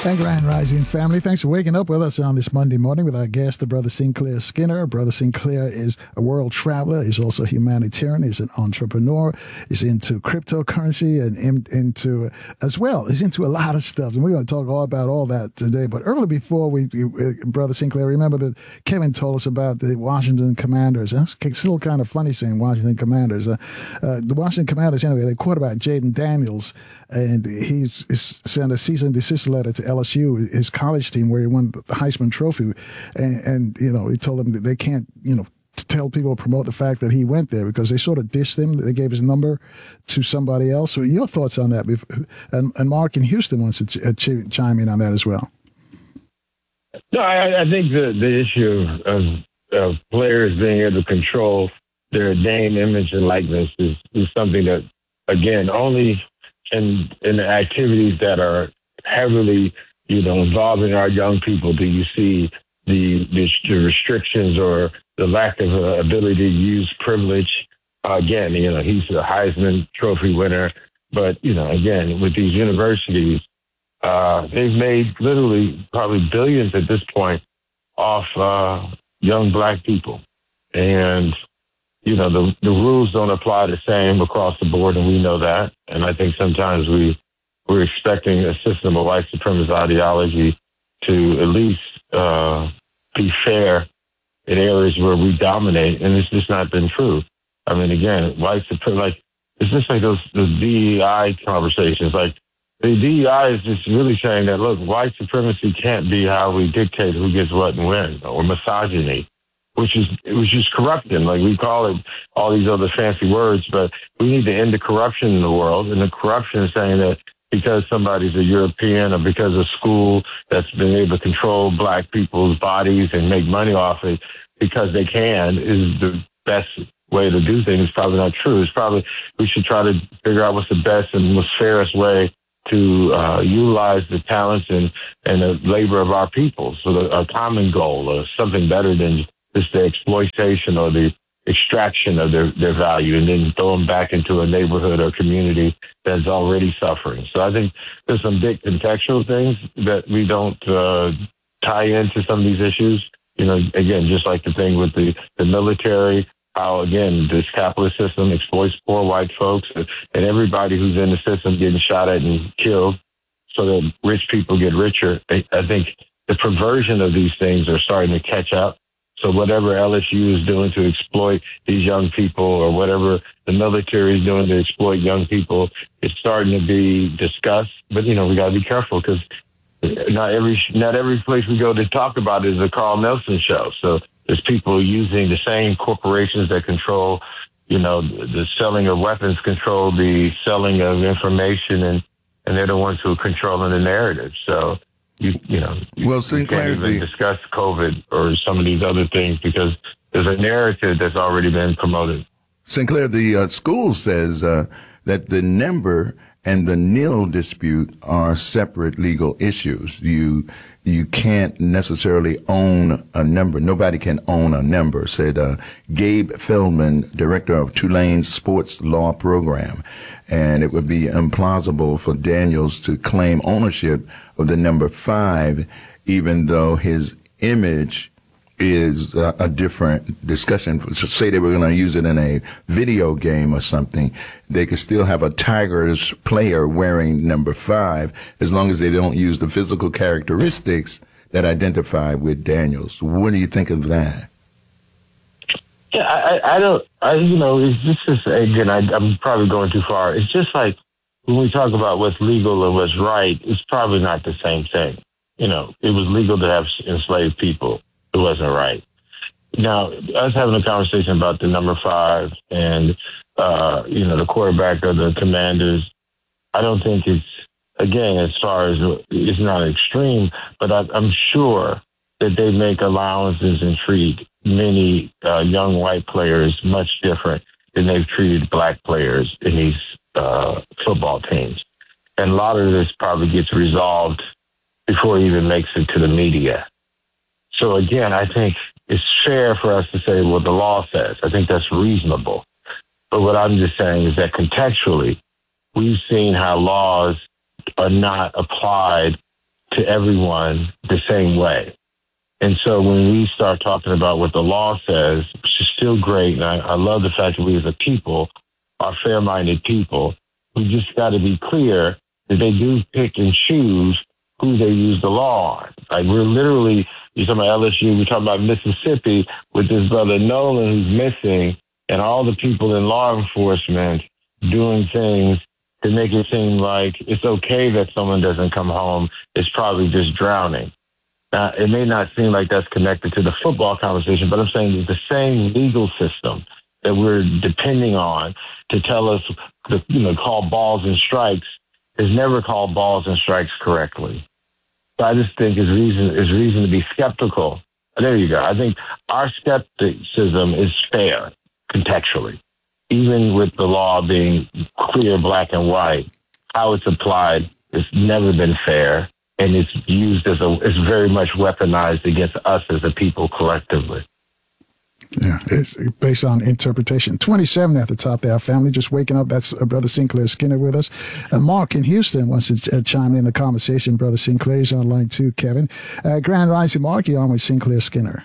And Grand Rising family, thanks for waking up with us on this Monday morning with our guest, the Brother Sinclair Skinner. Brother Sinclair is a world traveler. He's also a humanitarian. He's an entrepreneur. He's into cryptocurrency and into, as well, he's into a lot of stuff. And we're going to talk all about all that today. But earlier before Brother Sinclair, remember that Kevin told us about the Washington Commanders. And it's still kind of funny saying Washington Commanders. The Washington Commanders, anyway, their quarterback, Jaden Daniels, and he's sent a cease and desist letter to LSU, his college team, where he won the Heisman Trophy, and you know, he told them that they can't, you know, tell people, promote the fact that he went there, because they sort of dissed him. They gave his number to somebody else. So your thoughts on that? And Mark in Houston wants to chime in on that as well. No, I think the issue of players being able to control their name, image, and likeness is something that, again, only in the activities that are heavily, you know, involving our young people do you see the restrictions or the lack of ability to use privilege. Again, you know, he's a Heisman Trophy winner, but, you know, again, with these universities, they've made literally probably billions at this point off young Black people. And, you know, the rules don't apply the same across the board, and we know that. And I think sometimes we're expecting a system of white supremacist ideology to at least be fair in areas where we dominate, and it's just not been true. I mean, again, white supremacy, like, it's just like those DEI conversations. Like, the DEI is just really saying that, look, white supremacy can't be how we dictate who gets what and when, or misogyny, which is corrupting. Like, we call it all these other fancy words, but we need to end the corruption in the world. And the corruption is saying that because somebody's a European or because a school that's been able to control Black people's bodies and make money off it because they can is the best way to do things. Probably not true. It's probably, we should try to figure out what's the best and most fairest way to utilize the talents and the labor of our people. So a common goal or something better than just the exploitation or the extraction of their value and then throw them back into a neighborhood or community that's already suffering. So I think there's some big contextual things that we don't tie into some of these issues. You know, again, just like the thing with the military, how, again, this capitalist system exploits poor white folks and everybody who's in the system getting shot at and killed so that rich people get richer. I think the perversion of these things are starting to catch up. So whatever LSU is doing to exploit these young people or whatever the military is doing to exploit young people, it's starting to be discussed. But, you know, we got to be careful because not every place we go to talk about it is a Carl Nelson show. So there's people using the same corporations that control, you know, the selling of weapons, control the selling of information, and they're the ones who are controlling the narrative. So, you know, well, Sinclair, you can't even discuss COVID or some of these other things because there's a narrative that's already been promoted. Sinclair, the school says that the number and the nil dispute are separate legal issues. You can't necessarily own a number. Nobody can own a number, said Gabe Feldman, director of Tulane's sports law program. And it would be implausible for Daniels to claim ownership of the number 5, even though his image is a different discussion. So say they were going to use it in a video game or something, they could still have a Tigers player wearing number 5 as long as they don't use the physical characteristics that identify with Daniels. What do you think of that? Yeah, you know, it's just, again, I'm probably going too far. It's just like when we talk about what's legal and what's right, it's probably not the same thing. You know, it was legal to have enslaved people. It wasn't right. Now, us having a conversation about the number 5 and, you know, the quarterback of the Commanders, I don't think it's, again, as far as it's not extreme, but I'm sure that they make allowances and treat many young white players much different than they've treated Black players in these football teams. And a lot of this probably gets resolved before it even makes it to the media. So again, I think it's fair for us to say, well, the law says. I think that's reasonable. But what I'm just saying is that contextually, we've seen how laws are not applied to everyone the same way. And so when we start talking about what the law says, which is still great, and I love the fact that we as a people are fair-minded people, we just got to be clear that they do pick and choose who they use the law on. Like we're literally, you're talking about LSU, we're talking about Mississippi with this brother Nolan who's missing, and all the people in law enforcement doing things to make it seem like it's okay that someone doesn't come home. It's probably just drowning. Now, it may not seem like that's connected to the football conversation, but I'm saying it's the same legal system that we're depending on to tell us, call balls and strikes is never called balls and strikes correctly. So I just think there's reason to be skeptical. There you go. I think our skepticism is fair contextually, even with the law being clear, black and white. How it's applied has never been fair, and it's used it's very much weaponized against us as a people collectively. Yeah, it's based on interpretation. 27 at the top there, family. Just waking up. That's Brother Sinclair Skinner with us. Mark in Houston wants to chime in the conversation. Brother Sinclair is on line too, Kevin. Grand Rising, Mark, you're on with Sinclair Skinner.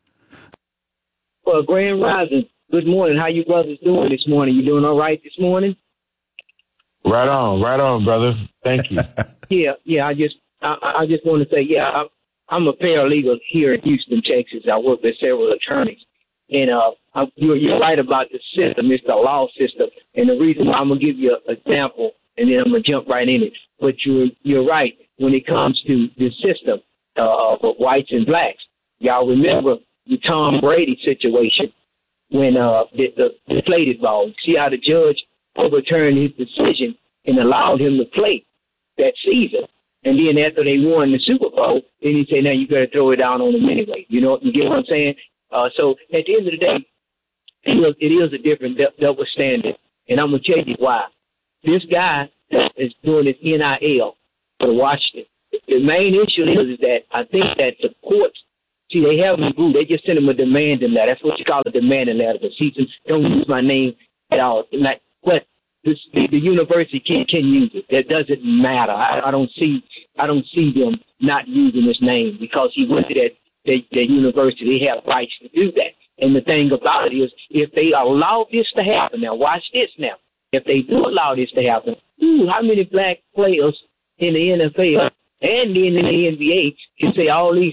Well, Grand Rising. Good morning. How you brothers doing this morning? You doing all right this morning? Right on, brother. Thank you. Yeah. I just want to say, I'm a paralegal here in Houston, Texas. I work with several attorneys. And you're right about the system. It's the law system. And the reason why I'm going to give you an example, and then I'm going to jump right in it. But you're right when it comes to the system of whites and blacks. Y'all remember the Tom Brady situation when the inflated ball. See how the judge overturned his decision and allowed him to play that season. And then after they won the Super Bowl, then he said, now you got to throw it down on them anyway. You get what I'm saying? So at the end of the day, it is a different double standard. And I'm going to tell you why. This guy is doing this NIL for Washington. The main issue is that I think that the courts, see, they have him group. They just send him a demanding letter. That's what you call a demanding letter. But see, don't use my name at all. But the university can use it. That doesn't matter. I don't see them not using his name because he went to that university. They have rights to do that. And the thing about it is, if they allow this to happen, now watch this now. If they do allow this to happen, how many black players in the NFL and then in the NBA can say all these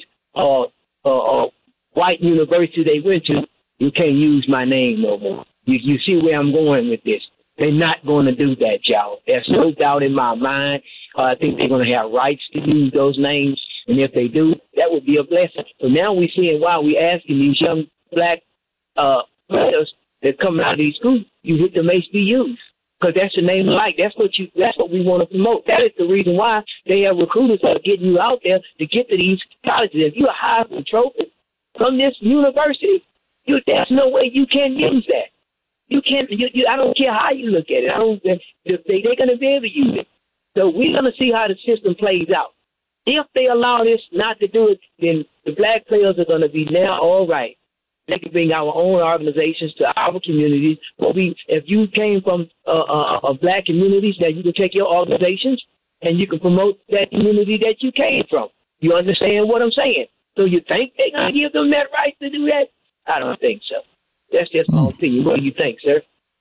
white universities they went to, you can't use my name no more. You see where I'm going with this. They're not going to do that, y'all. There's no doubt in my mind. I think they're going to have rights to use those names. And if they do, that would be a blessing. So now we're seeing why we're asking these young black players that come out of these schools, you hit the HBCUs. Because that's the name of life. That's what we want to promote. That is the reason why they have recruiters that are getting you out there to get to these colleges. If you're a Heisman Trophy from this university, there's no way you can use that. You can't. I don't care how you look at it. They're going to be able to use it. So we're going to see how the system plays out. If they allow this not to do it, then the black players are going to be now all right. They can bring our own organizations to our communities. If you came from a black communities, that you can take your organizations and you can promote that community that you came from. You understand what I'm saying? So you think they're going to give them that right to do that? I don't think so. That's just my opinion. What do you think, sir?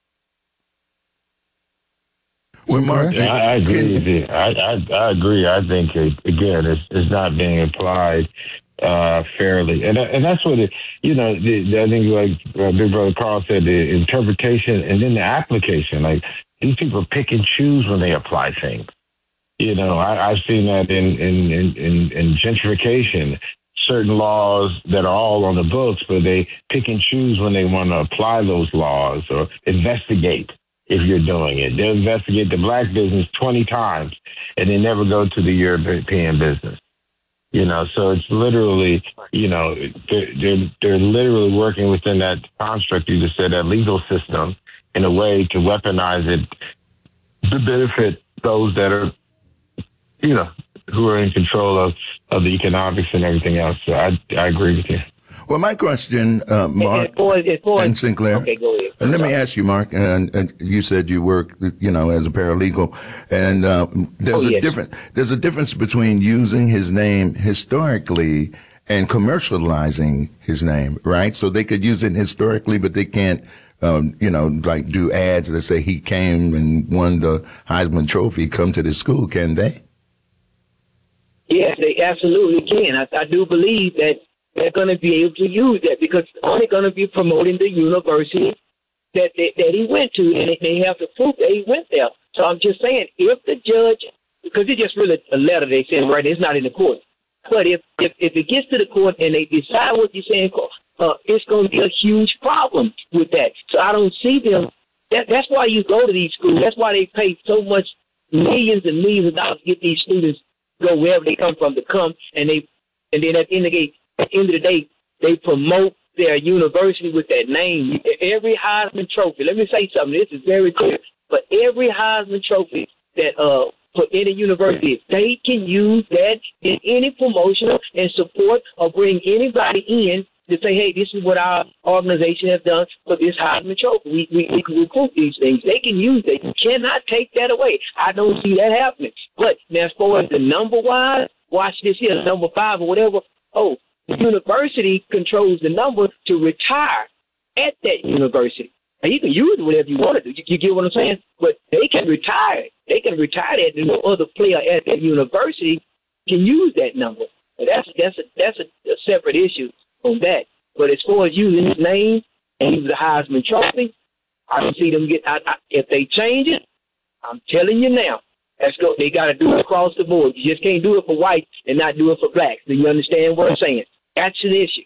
Well, Mark, I agree with you. I agree. I think, again, it's not being applied fairly. And that's what I think, like Big Brother Carl said, the interpretation and then the application. Like, these people pick and choose when they apply things. I've seen that in gentrification, certain laws that are all on the books, but they pick and choose when they want to apply those laws or investigate. If you're doing it, they'll investigate the black business 20 times and they never go to the European business. So it's literally, they're literally working within that construct, you just said, that legal system in a way to weaponize it to benefit those that are, who are in control of the economics and everything else. So I agree with you. Well, my question, Mark and Sinclair. Okay, go ahead. Let me ask you, Mark. And you said you work, as a paralegal, and there's a difference between using his name historically and commercializing his name, right? So they could use it historically, but they can't, like do ads that say he came and won the Heisman Trophy. Come to the school, can they? Yes, they absolutely can. I do believe that they're going to be able to use that because they're going to be promoting the university that he went to, and they have to prove that he went there. So I'm just saying, if the judge, because it's just really a letter they send, right? It's not in the court. But if it gets to the court and they decide what you're saying, it's going to be a huge problem with that. So I don't see them. That's why you go to these schools. That's why they pay so much, millions and millions of dollars to get these students go wherever they come from to come, and then at the end of the day, they promote their university with that name. Every Heisman Trophy. Let me say something. This is very clear. But every Heisman Trophy that for any university, they can use that in any promotional and support or bring anybody in to say, hey, this is what our organization has done for this Heisman Trophy. We can recruit these things. They can use that. You cannot take that away. I don't see that happening. But now, as far as the number-wise, watch this here, number 5 or whatever. Oh, the university controls the number to retire at that university. Now, you can use it whatever you want to do. You get what I'm saying? But they can retire. They can retire that, and no other player at that university can use that number. And that's a separate issue on that. But as far as using his name and using the Heisman Trophy, I can see them get. If they change it, I'm telling you now, let's go. They got to do it across the board. You just can't do it for whites and not do it for blacks. Do you understand what I'm saying? That's an issue.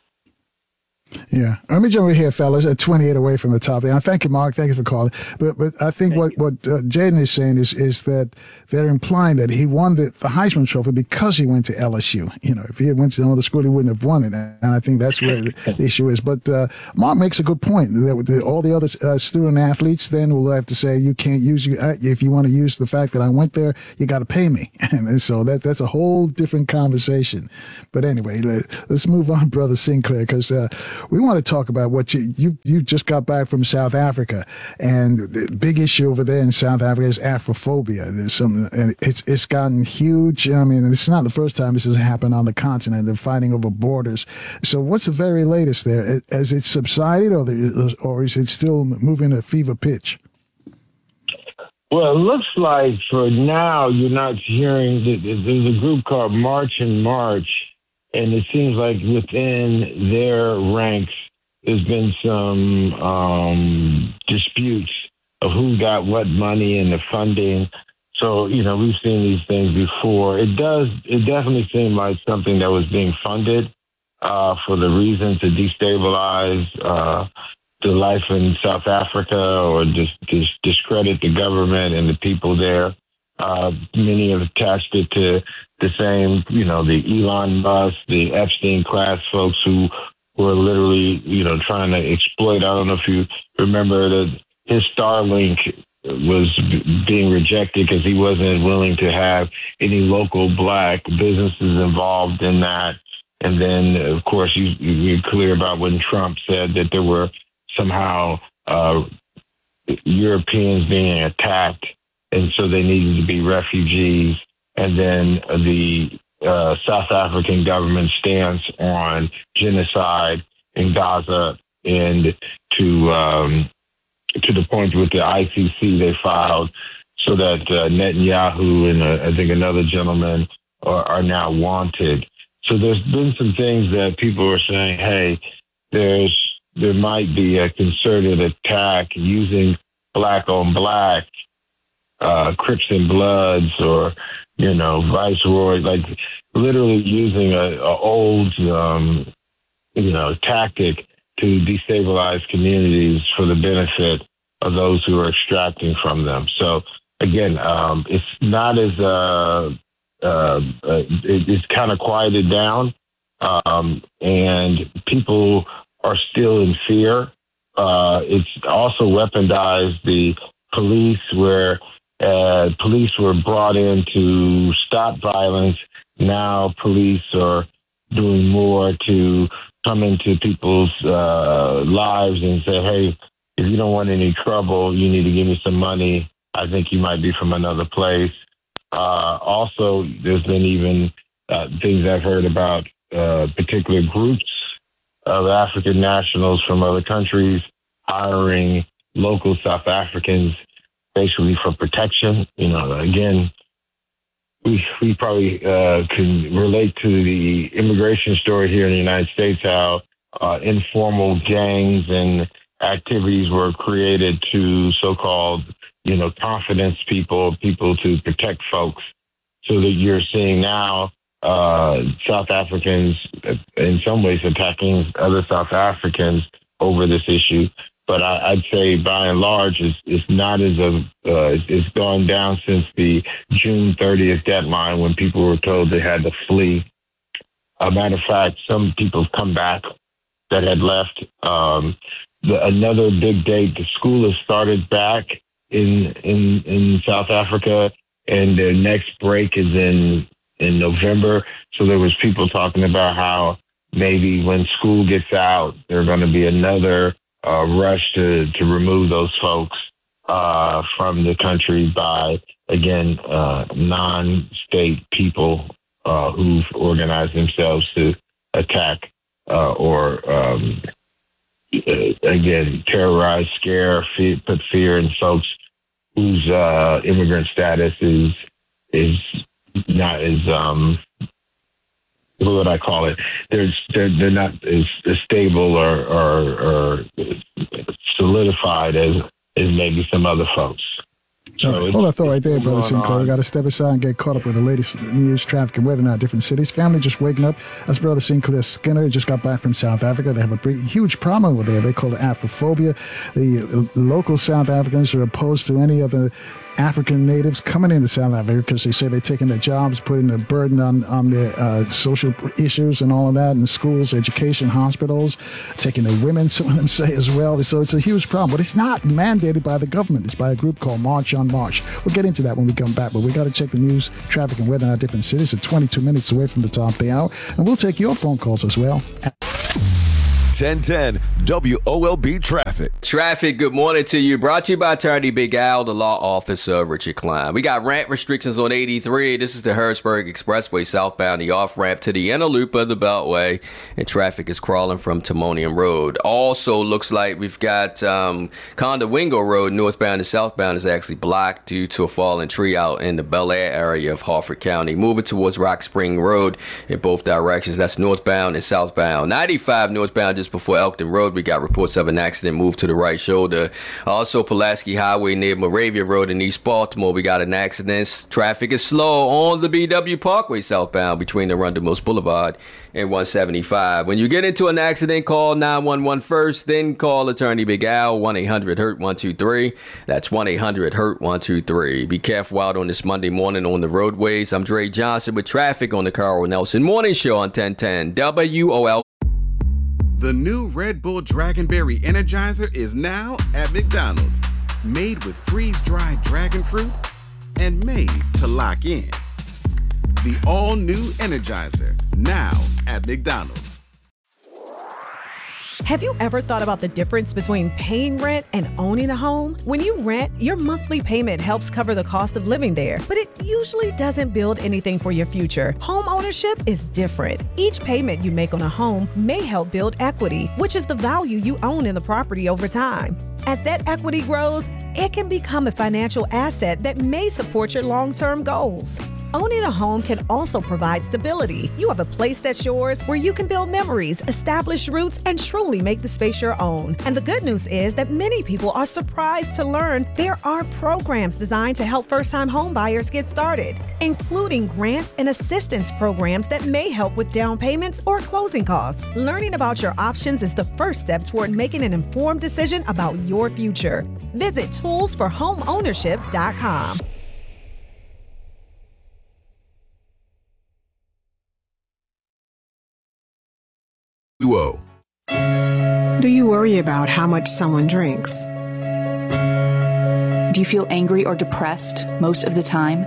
Yeah. Let me jump over here, fellas, at 28 away from the top. And thank you, Mark. Thank you for calling. But I think what Jaden is saying is that they're implying that he won the Heisman Trophy because he went to LSU. If he had went to another school, he wouldn't have won it. And I think that's where the issue is. But Mark makes a good point that all the other student athletes then will have to say, you can't use if you want to use the fact that I went there, you got to pay me. And so that's a whole different conversation. But anyway, let's move on, Brother Sinclair, because we want to talk about what you just got back from South Africa, and the big issue over there in South Africa is Afrophobia. There's some, and it's gotten huge. I mean, it's not the first time this has happened on the continent. They're fighting over borders. So, what's the very latest there? Has it subsided, or is it still moving at fever pitch? Well, it looks like for now you're not hearing. There's a group called March and March. And it seems like within their ranks, there's been some disputes of who got what money and the funding. So, we've seen these things before. It definitely seemed like something that was being funded for the reason to destabilize the life in South Africa or just discredit the government and the people there. Many have attached it to the same, the Elon Musk, the Epstein class folks who were literally, trying to exploit. I don't know if you remember that his Starlink was being rejected because he wasn't willing to have any local black businesses involved in that. And then, of course, you're clear about when Trump said that there were somehow Europeans being attacked, and so they needed to be refugees. And then the South African government stance on genocide in Gaza, and to the point with the ICC they filed, so that Netanyahu and I think another gentleman are now wanted. So there's been some things that people are saying, hey, there might be a concerted attack using black on black, Crips and Bloods, or Viceroy, like literally using a old tactic to destabilize communities for the benefit of those who are extracting from them. So again, it's not as it's kind of quieted down, and people are still in fear. It's also weaponized the police, where police were brought in to stop violence. Now police are doing more to come into people's lives and say, hey, if you don't want any trouble, you need to give me some money. I think you might be from another place. Also, there's been even things I've heard about particular groups of African nationals from other countries hiring local South Africans basically for protection. You know, again, we probably can relate to the immigration story here in the United States, how informal gangs and activities were created to so-called, you know, confidence people to protect folks, so that you're seeing now South Africans in some ways attacking other South Africans over this issue. But I'd say by and large, it's not as it's gone down since the June 30th deadline when people were told they had to flee. A matter of fact, some people have come back that had left. Another big date, the school has started back in South Africa, and their next break is in November. So there was people talking about how maybe when school gets out, there's going to be another rush to remove those folks from the country by, again, non-state people who've organized themselves to attack or again, terrorize, scare, put fear in folks whose immigrant status is not as what would I call it? They're not as stable or solidified as maybe some other folks. So hold that thought right there, Brother Sinclair. We got to step aside and get caught up with the latest news, traffic, and weather in our different cities. Family just waking up. That's Brother Sinclair Skinner. He just got back from South Africa. They have a huge problem over there. They call it Afrophobia. The local South Africans are opposed to any other African natives coming into South Africa because they say they're taking their jobs, putting a burden on their social issues and all of that in schools, education, hospitals, taking the women, some of them say as well. So it's a huge problem, but it's not mandated by the government. It's by a group called March on March. We'll get into that when we come back, but we got to check the news, traffic, and weather in our different cities. At 22 minutes away from the top of the hour, and we'll take your phone calls as well. 1010 WOLB Traffic. Traffic, good morning to you. Brought to you by Attorney Big Al, the law office of Richard Klein. We got ramp restrictions on 83. This is the Harrisburg Expressway southbound, the off-ramp to the inner loop of the Beltway, and traffic is crawling from Timonium Road. Also looks like we've got Condowingo Road, northbound and southbound, is actually blocked due to a fallen tree out in the Bel Air area of Harford County. Moving towards Rock Spring Road in both directions. That's northbound and southbound. 95 northbound just before Elkton Road, we got reports of an accident, moved to the right shoulder. Also, Pulaski Highway near Moravia Road in East Baltimore, we got an accident. Traffic is slow on the BW Parkway southbound between the Arundel Mills Boulevard and 175. When you get into an accident, call 911 first, then call Attorney Big Al, 1-800-HURT-123. That's 1-800-HURT-123. Be careful out on this Monday morning on the roadways. I'm Dre Johnson with traffic on the Carl Nelson Morning Show on 1010 WOL. The new Red Bull Dragonberry Energizer is now at McDonald's. Made with freeze-dried dragon fruit and made to lock in. The all-new Energizer, now at McDonald's. Have you ever thought about the difference between paying rent and owning a home? When you rent, your monthly payment helps cover the cost of living there, but it usually doesn't build anything for your future. Home ownership is different. Each payment you make on a home may help build equity, which is the value you own in the property over time. As that equity grows, it can become a financial asset that may support your long-term goals. Owning a home can also provide stability. You have a place that's yours where you can build memories, establish roots, and truly make the space your own. And the good news is that many people are surprised to learn there are programs designed to help first-time home buyers get started, including grants and assistance programs that may help with down payments or closing costs. Learning about your options is the first step toward making an informed decision about your future. Visit toolsforhomeownership.com. Whoa. Do you worry about how much someone drinks? Do you feel angry or depressed most of the time?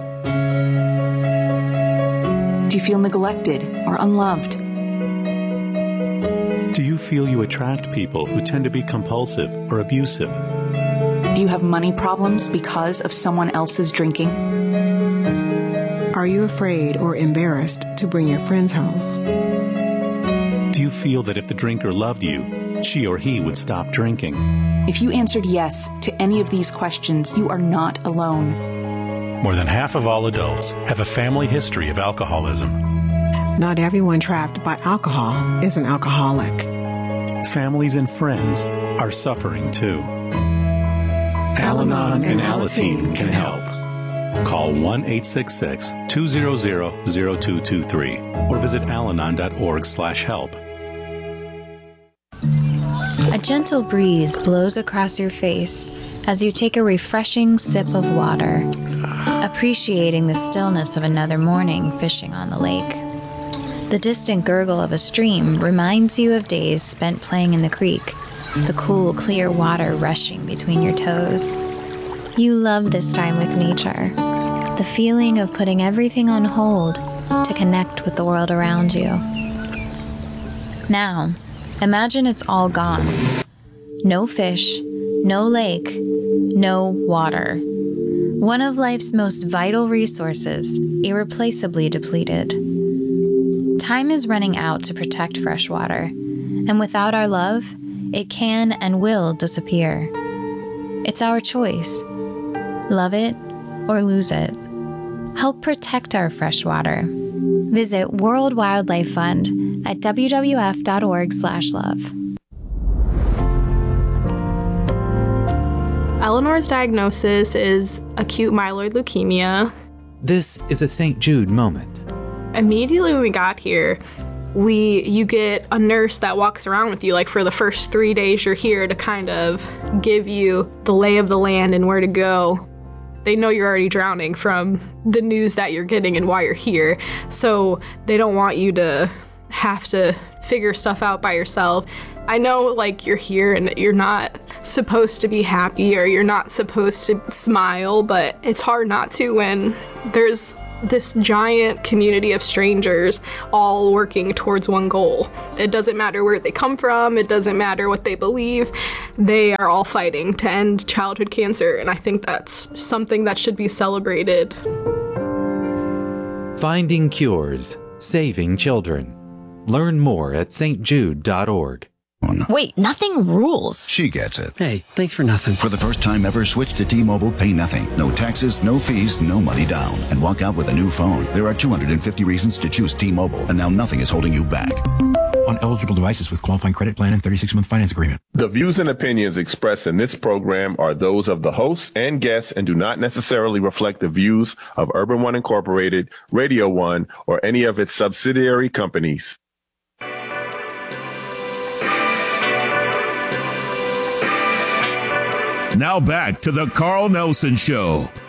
Do you feel neglected or unloved? Do you feel you attract people who tend to be compulsive or abusive? Do you have money problems because of someone else's drinking? Are you afraid or embarrassed to bring your friends home? Do you feel that if the drinker loved you, she or he would stop drinking? If you answered yes to any of these questions, you are not alone. More than half of all adults have a family history of alcoholism. Not everyone trapped by alcohol is an alcoholic. Families and friends are suffering too. Al-Anon and Alateen can help. Call 1-866-200-0223 or visit alanon.org/help. A gentle breeze blows across your face as you take a refreshing sip of water, appreciating the stillness of another morning fishing on the lake. The distant gurgle of a stream reminds you of days spent playing in the creek, the cool, clear water rushing between your toes. You love this time with nature, the feeling of putting everything on hold to connect with the world around you. Now, imagine it's all gone. No fish, no lake, no water. One of life's most vital resources, irreplaceably depleted. Time is running out to protect fresh water, and without our love, it can and will disappear. It's our choice. Love it or lose it. Help protect our fresh water. Visit World Wildlife Fund at wwf.org/love. Eleanor's diagnosis is acute myeloid leukemia. This is a St. Jude moment. Immediately when we got here, you get a nurse that walks around with you like for the first 3 days you're here to kind of give you the lay of the land and where to go. They know you're already drowning from the news that you're getting and why you're here. So they don't want you to have to figure stuff out by yourself. I know like you're here and you're not supposed to be happy or you're not supposed to smile, but it's hard not to when there's this giant community of strangers all working towards one goal. It doesn't matter where they come from, it doesn't matter what they believe, they are all fighting to end childhood cancer, and I think that's something that should be celebrated. Finding cures, saving children. Learn more at stjude.org. Wait, nothing rules. She gets it. Hey, thanks for nothing. For the first time ever, switch to T-Mobile, pay nothing. No taxes, no fees, no money down. And walk out with a new phone. There are 250 reasons to choose T-Mobile, and now nothing is holding you back. On eligible devices with qualifying credit plan and 36-month finance agreement. The views and opinions expressed in this program are those of the hosts and guests and do not necessarily reflect the views of Urban One Incorporated, Radio One, or any of its subsidiary companies. Now back to the Carl Nelson Show